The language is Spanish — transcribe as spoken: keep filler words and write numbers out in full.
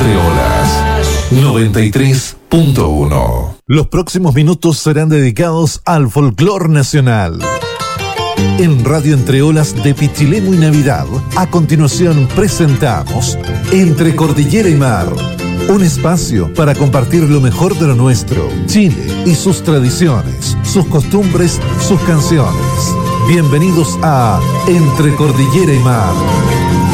Entre Olas noventa y tres punto uno. Los próximos minutos serán dedicados al folclor nacional. En Radio Entre Olas de Pichilemu y Navidad, a continuación presentamos Entre Cordillera y Mar, un espacio para compartir lo mejor de lo nuestro, Chile y sus tradiciones, sus costumbres, sus canciones. Bienvenidos a Entre Cordillera y Mar.